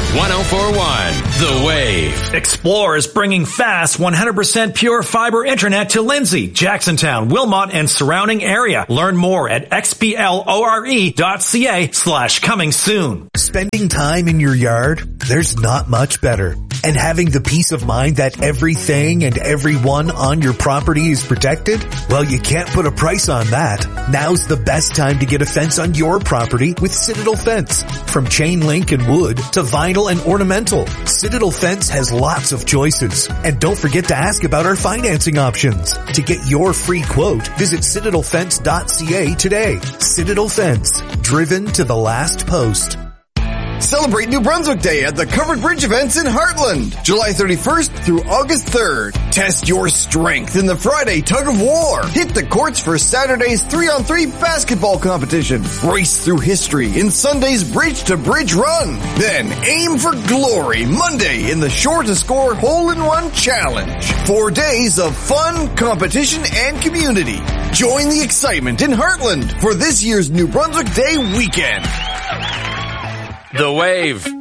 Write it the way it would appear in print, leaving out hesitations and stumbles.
104.1 The Wave. Explore is bringing fast 100% pure fiber internet to Lindsay, Jacksontown, Wilmot, and surrounding area. Learn more at xplore.ca/coming soon. Spending time in your yard? There's not much better. And having the peace of mind that everything and everyone on your property is protected? Well, you can't put a price on that. Now's the best time to get a fence on your property with Citadel Fence. From chain link and wood to vinyl and ornamental, Citadel Fence has lots of choices. And don't forget to ask about our financing options. To get your free quote, visit citadelfence.ca today. Citadel Fence, driven to the last post. Celebrate New Brunswick Day at the Covered Bridge events in Heartland, July 31st through August 3rd. Test your strength in the Friday Tug of War. Hit the courts for Saturday's 3-on-3 basketball competition. Race through history in Sunday's Bridge to Bridge Run. Then aim for glory Monday in the Shore to Score Hole-in-One Challenge. 4 days of fun, competition, and community. Join the excitement in Heartland for this year's New Brunswick Day weekend. The Wave.